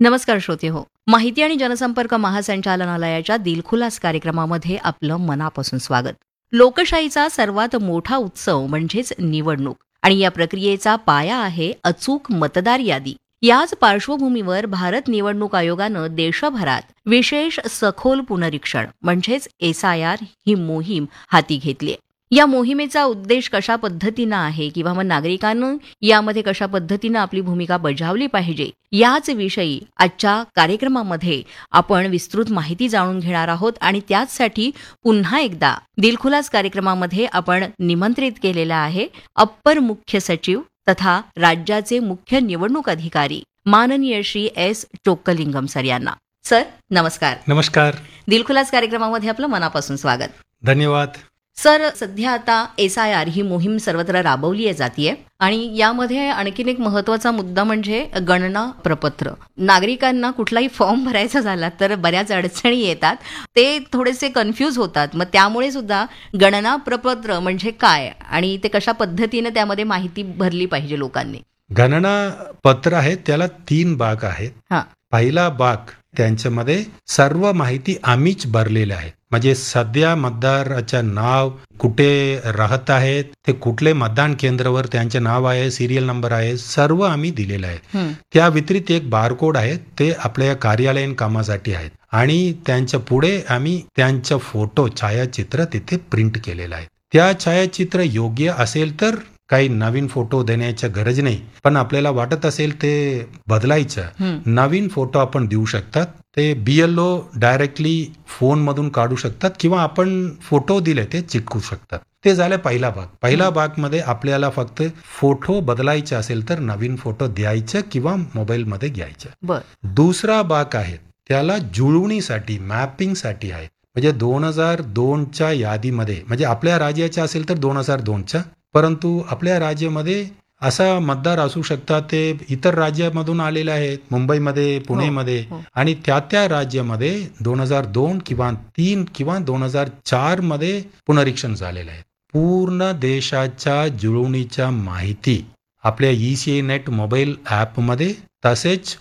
नमस्कार श्रोते हो. माहिती आणि जनसंपर्क महासंचालनालयाच्या दिलखुलास कार्यक्रमामध्ये आपलं मनापासून स्वागत. लोकशाहीचा सर्वात मोठा उत्सव म्हणजेच निवडणूक आणि या प्रक्रियेचा पाया आहे अचूक मतदार यादी. याच पार्श्वभूमीवर भारत निवडणूक आयोगानं देशभरात विशेष सखोल पुनरीक्षण म्हणजेच SIR ही मोहीम हाती घेतली. या मोहिमेचा उद्देश कशा पद्धतीनं आहे किंवा मग नागरिकांनी यामध्ये कशा पद्धतीनं आपली भूमिका बजावली पाहिजे याच विषयी आजच्या कार्यक्रमामध्ये आपण विस्तृत माहिती जाणून घेणार आहोत आणि त्याचसाठी पुन्हा एकदा दिलखुलास कार्यक्रमामध्ये आपण निमंत्रित केलेला आहे अप्पर मुख्य सचिव तथा राज्याचे मुख्य निवडणूक अधिकारी माननीय श्री S. चोक्कलिंगम सर यांना. सर नमस्कार. नमस्कार. दिलखुलास कार्यक्रमामध्ये आपलं मनापासून स्वागत. धन्यवाद. सर, सध्या आता SIR ही मोहीम सर्वत्र राबवली जातीये आणि यामध्ये आणखीन एक महत्वाचा मुद्दा म्हणजे गणना प्रपत्र. नागरिकांना कुठलाही फॉर्म भरायचा झाला तर बऱ्याच अडचणी येतात, ते थोडेसे कन्फ्यूज होतात. मग त्यामुळे सुद्धा गणना प्रपत्र म्हणजे काय आणि ते कशा पद्धतीने त्यामध्ये माहिती भरली पाहिजे लोकांनी. गणना पत्र आहे त्याला 3 भाग आहेत. पहिला भाग त्यांच्यामध्ये सर्व माहिती आम्हीच भरलेली आहे. म्हणजे सध्या मतदाराचे नाव, कुठे राहत आहेत, ते कुठले मतदान केंद्रावर त्यांचे नाव आहे, सिरियल नंबर आहे, सर्व आम्ही दिलेलं आहे. त्या व्यतिरिक्त एक बारकोड आहे, ते आपल्या कार्यालयीन कामासाठी आहेत आणि त्यांच्या पुढे आम्ही त्यांचा फोटो छायाचित्र तिथे प्रिंट केलेलं आहे. त्या छायाचित्र योग्य असेल तर काही नवीन फोटो देण्याची गरज नाही, पण आपल्याला वाटत असेल ते बदलायचं, नवीन फोटो आपण देऊ शकतात. ते BLO डायरेक्टली फोन मधून काढू शकतात किंवा आपण फोटो दिले ते चिटकू शकतात. ते झालं पहिला भाग. पहिला भाग मध्ये आपल्याला फक्त फोटो बदलायचे असेल तर नवीन फोटो द्यायचं किंवा मोबाईल मध्ये घ्यायचं. दुसरा भाग आहे त्याला जुळवणीसाठी, मॅपिंगसाठी आहे. म्हणजे 2002च्या यादीमध्ये, म्हणजे आपल्या राज्याच्या असेल तर 2002च्या, परंतु आपल्या राज्यामध्ये असा मतदार असू शकतात ते इतर राज्यामधून आलेले आहेत, मुंबईमध्ये, पुणेमध्ये, आणि त्या राज्यामध्ये 2002 किंवा 3 किंवा 2004 मध्ये पुनरीक्षण झालेलं आहे. पूर्ण देशाच्या जुळवणीच्या माहिती आपल्या ECI नेट मोबाईल ॲपमध्ये तसेच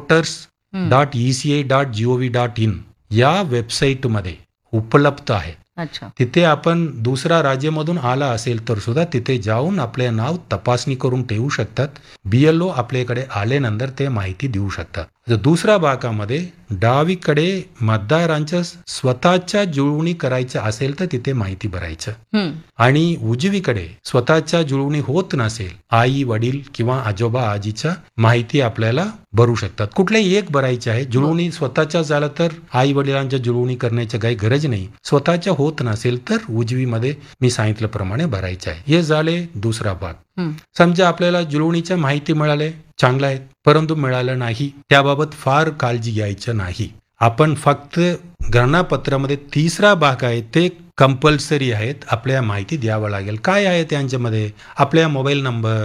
voters.eci.gov.in या वेबसाईटमध्ये उपलब्ध आहे. तिथे आपण दुसरा राज्यामधून आला असेल तर सुद्धा तिथे जाऊन आपले नाव तपासणी करून ठेवू शकतात. BLO आपल्याकडे आल्यानंतर ते माहिती देऊ शकतात. दुसऱ्या भागामध्ये डावीकडे मतदारांच्या स्वतःच्या जुळवणी करायचं असेल तर तिथे माहिती भरायचं आणि उजवीकडे स्वतःच्या जुळवणी होत नसेल, आई वडील किंवा आजोबा आजीच्या माहिती आपल्याला भरू शकतात. कुठल्याही एक भरायचे आहे. जुळवणी स्वतःच्या झालं तर आई वडिलांच्या जुळवणी करण्याची काही गरज नाही. स्वतःच्या होत नसेल तर उजवीमध्ये मी सांगितल्याप्रमाणे भरायचं आहे. हे झाले दुसरा भाग. समजा आपल्याला जुळवणीच्या माहिती मिळाले, चांगलं आहे, परंतु मिळालं नाही, त्याबाबत फार काळजी घ्यायचं नाही. आपण फक्त गणनापत्रामध्ये तिसरा भाग आहे ते कंपल्सरी आहेत, आपल्या माहिती द्यावं लागेल. काय आहे त्यांच्यामध्ये? आपल्या मोबाईल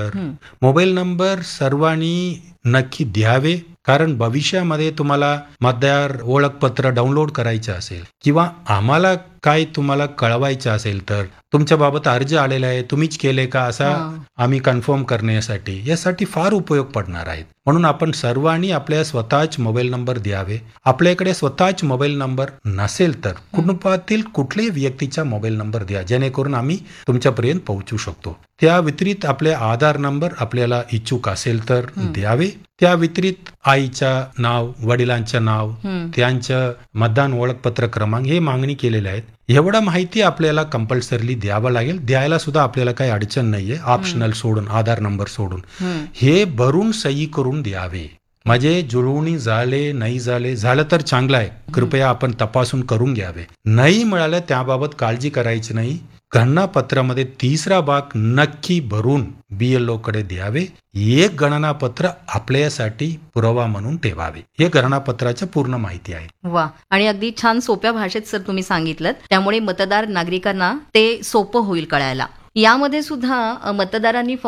नंबर सर्वांनी नक्की द्यावे, कारण भविष्यामध्ये तुम्हाला मतदार ओळखपत्र डाउनलोड करायचं असेल किंवा आम्हाला काय तुम्हाला कळवायचं असेल तर तुमच्या बाबत अर्ज आलेला आहे, तुम्हीच केले का असा आम्ही कन्फर्म करण्यासाठी, यासाठी फार उपयोग पडणार आहेत. म्हणून आपण सर्वांनी आपल्या स्वतःच मोबाईल नंबर द्यावे. आपल्याकडे स्वतःच मोबाईल नंबर नसेल तर कुटुंबातील कुठल्याही व्यक्तीचा मोबाईल नंबर द्या, जेणेकरून आम्ही तुमच्यापर्यंत पोहोचू शकतो. त्या व्यतिरिक्त आपले आधार नंबर आपल्याला इच्छुक असेल तर द्यावे. त्या व्यतिरिक्त आईचं नाव, वडिलांचं नाव, त्यांचं मतदान ओळखपत्र क्रमांक हे मागणी केलेले आहेत. एवढा माहिती आपल्याला कंपल्सरली द्यावं लागेल. द्यायला सुद्धा आपल्याला काही अडचण नाहीये, ऑप्शनल सोडून, आधार नंबर सोडून हे भरून सही करून द्यावे. म्हणजे जुळवणी झाले नाही झालं तर चांगलं आहे, कृपया आपण तपासून करून घ्यावे. नाही मिळालं त्याबाबत काळजी करायची नाही. गणनापत्रामध्ये तिसरा भाग नक्की भरून BLO कडे द्यावे. एक गणनापत्र आपल्यासाठी पुरावा म्हणून ठेवावे. हे गणनापत्राची पूर्ण माहिती आहे. वा, आणि अगदी छान सोप्या भाषेत सर तुम्ही सांगितलं, त्यामुळे मतदार नागरिकांना ते सोपं होईल कळायला. यामध्ये सुद्धा मतदारांनी